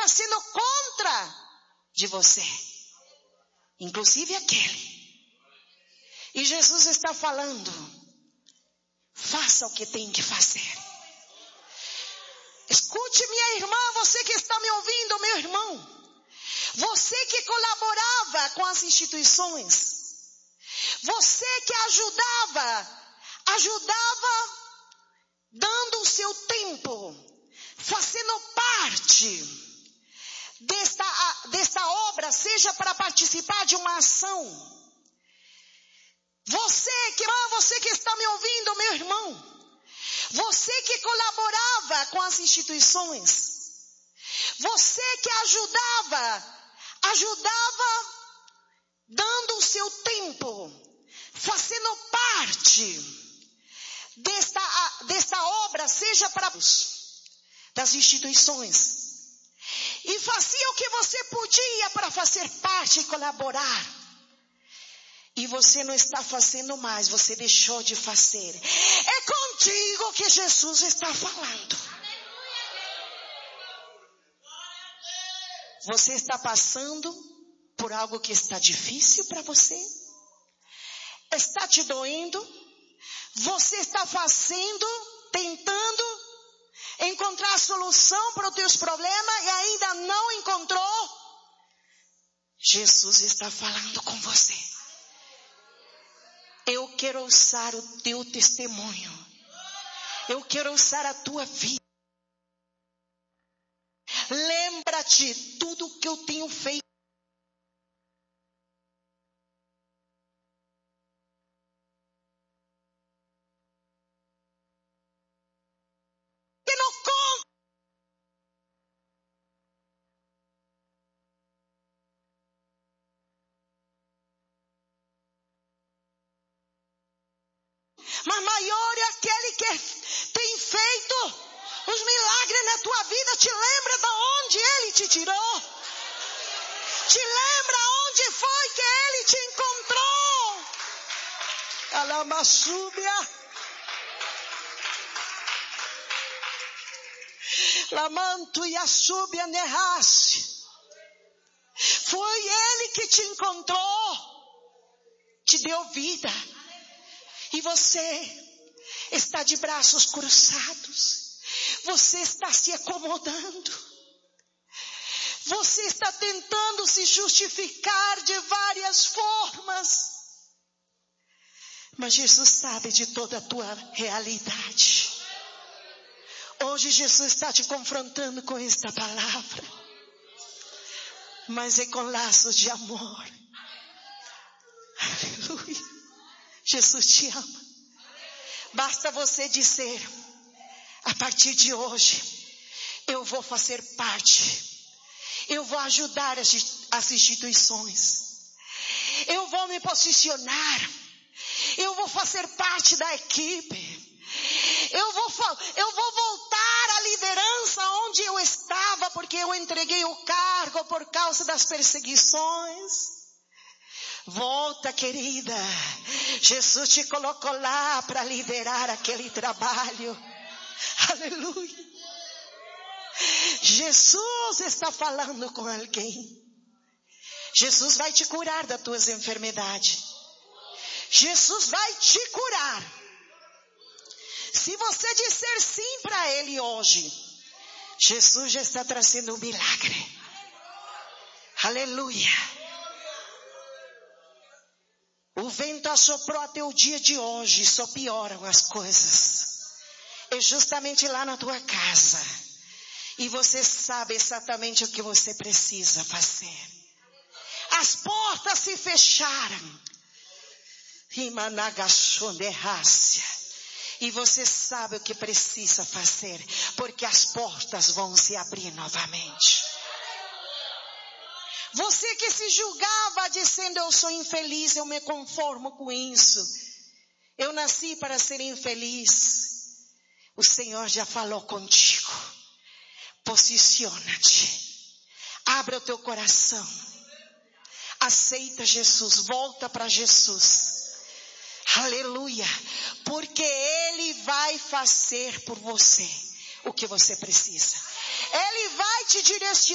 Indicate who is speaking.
Speaker 1: fazendo contra de você. Inclusive aquele. E Jesus está falando, faça o que tem que fazer. Escute, minha irmã, você que está me ouvindo, meu irmão. Você que colaborava com as instituições. Você que ajudava dando o seu tempo, fazendo parte desta obra, seja para participar de uma ação. Você que está me ouvindo, meu irmão. Você que colaborava com as instituições. Você que ajudava dando o seu tempo, fazendo parte desta obra, seja para das instituições. E fazia o que você podia para fazer parte e colaborar. E você não está fazendo mais, você deixou de fazer. É contigo que Jesus está falando. Você está passando por algo que está difícil para você? Está te doendo? Você está tentando encontrar a solução para os teus problemas e ainda não encontrou? Jesus está falando com você. Eu quero usar o teu testemunho. Eu quero usar a tua vida. Lembra-te tudo que eu tenho feito. Que não conta. Mas maior é aquele que tem feito os milagres na tua vida. Te lembra de onde Ele te tirou? Te lembra onde foi que Ele te encontrou? Alamassúbia. Lamanto e assúbia nerrasse. Foi Ele que te encontrou. Te deu vida. E você está de braços cruzados. Você está se acomodando. Você está tentando se justificar de várias formas. Mas Jesus sabe de toda a tua realidade. Hoje Jesus está te confrontando com esta palavra. Mas é com laços de amor. Aleluia. Jesus te ama. Basta você dizer, a partir de hoje, eu vou fazer parte. Eu vou ajudar as instituições. Eu vou me posicionar. Eu vou fazer parte da equipe. Eu vou voltar à liderança onde eu estava, porque eu entreguei o cargo por causa das perseguições. Volta, querida. Jesus te colocou lá para liderar aquele trabalho. Aleluia. Jesus está falando com alguém. Jesus vai te curar das tuas enfermidades. Jesus vai te curar. Se você disser sim para Ele hoje, Jesus já está trazendo um milagre. Aleluia. O vento assoprou até o dia de hoje, só pioram as coisas. É justamente lá na tua casa. E você sabe exatamente o que você precisa fazer. As portas se fecharam. E você sabe o que precisa fazer, porque as portas vão se abrir novamente. Você que se julgava dizendo, eu sou infeliz, eu me conformo com isso. Eu nasci para ser infeliz. O Senhor já falou contigo. Posiciona-te. Abre o teu coração. Aceita Jesus. Volta para Jesus. Aleluia. Porque Ele vai fazer por você o que você precisa. Ele vai te direcionar.